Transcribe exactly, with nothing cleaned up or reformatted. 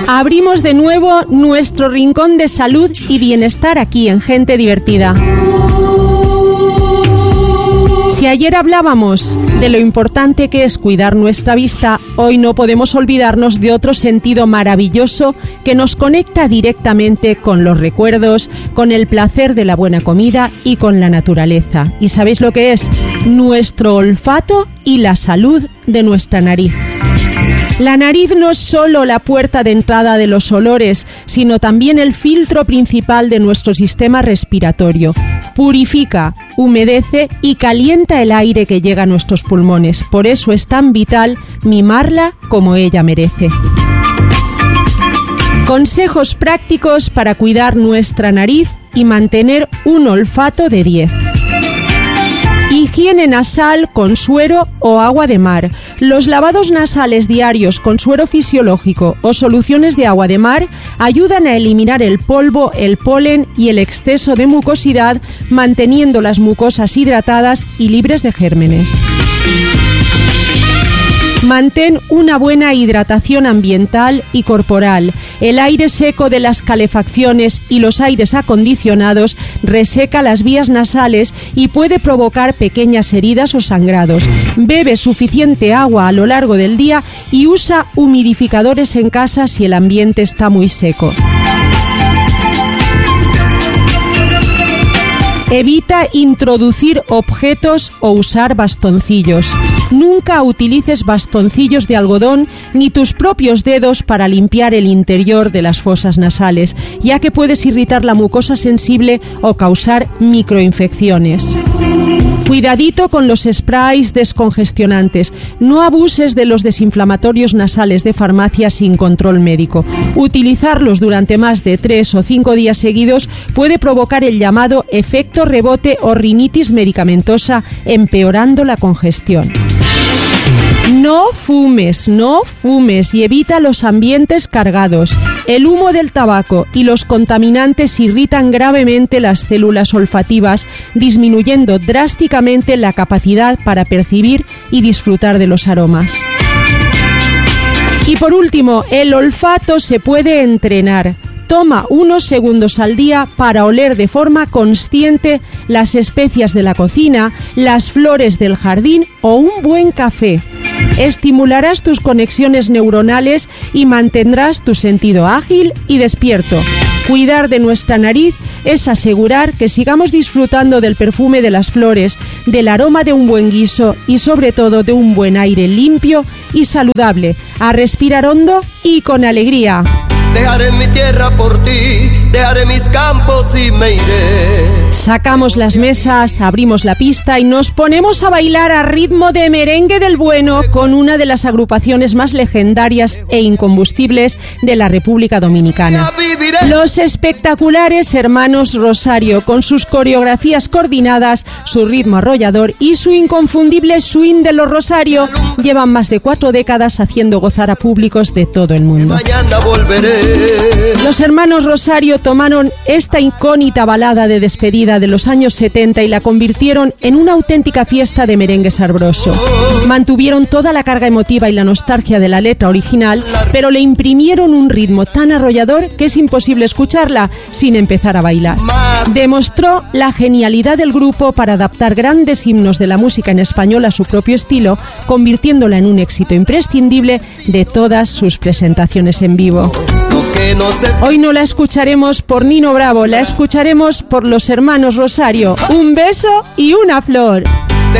Abrimos de nuevo nuestro rincón de salud y bienestar aquí en Gente Divertida. Si ayer hablábamos de lo importante que es cuidar nuestra vista, hoy no podemos olvidarnos de otro sentido maravilloso que nos conecta directamente con los recuerdos, con el placer de la buena comida y con la naturaleza. ¿Y sabéis lo que es? Nuestro olfato y la salud de nuestra nariz. La nariz no es solo la puerta de entrada de los olores, sino también el filtro principal de nuestro sistema respiratorio. Purifica, humedece y calienta el aire que llega a nuestros pulmones. Por eso es tan vital mimarla como ella merece. Consejos prácticos para cuidar nuestra nariz y mantener un olfato de diez. Higiene nasal con suero o agua de mar. Los lavados nasales diarios con suero fisiológico o soluciones de agua de mar ayudan a eliminar el polvo, el polen y el exceso de mucosidad, manteniendo las mucosas hidratadas y libres de gérmenes. Mantén una buena hidratación ambiental y corporal. El aire seco de las calefacciones y los aires acondicionados reseca las vías nasales y puede provocar pequeñas heridas o sangrados. Bebe suficiente agua a lo largo del día y usa humidificadores en casa si el ambiente está muy seco. Evita introducir objetos o usar bastoncillos. Nunca utilices bastoncillos de algodón ni tus propios dedos para limpiar el interior de las fosas nasales, ya que puedes irritar la mucosa sensible o causar microinfecciones. Cuidadito con los sprays descongestionantes. No abuses de los desinflamatorios nasales de farmacia sin control médico. Utilizarlos durante más de tres o cinco días seguidos puede provocar el llamado efecto rebote o rinitis medicamentosa, empeorando la congestión. No fumes, no fumes y evita los ambientes cargados. El humo del tabaco y los contaminantes irritan gravemente las células olfativas, disminuyendo drásticamente la capacidad para percibir y disfrutar de los aromas. Y por último, el olfato se puede entrenar. Toma unos segundos al día para oler de forma consciente las especias de la cocina, las flores del jardín o un buen café. Estimularás tus conexiones neuronales y mantendrás tu sentido ágil y despierto. Cuidar de nuestra nariz es asegurar que sigamos disfrutando del perfume de las flores, del aroma de un buen guiso y sobre todo de un buen aire limpio y saludable. A respirar hondo y con alegría. Dejaré mi tierra por ti, dejaré mis campos y me iré. Sacamos las mesas, abrimos la pista y nos ponemos a bailar a ritmo de merengue del bueno con una de las agrupaciones más legendarias e incombustibles de la República Dominicana. Los espectaculares Hermanos Rosario, con sus coreografías coordinadas, su ritmo arrollador y su inconfundible swing de los Rosario, llevan más de cuatro décadas haciendo gozar a públicos de todo el mundo. Mañana volveré. Los Hermanos Rosario tomaron esta icónica balada de despedida de los años setenta y la convirtieron en una auténtica fiesta de merengue sabroso. Mantuvieron toda la carga emotiva y la nostalgia de la letra original, pero le imprimieron un ritmo tan arrollador que es imposible escucharla sin empezar a bailar. Demostró la genialidad del grupo para adaptar grandes himnos de la música en español a su propio estilo, convirtiéndola en un éxito imprescindible de todas sus presentaciones en vivo. Hoy no la escucharemos por Nino Bravo, la escucharemos por los Hermanos Rosario. Un beso y una flor.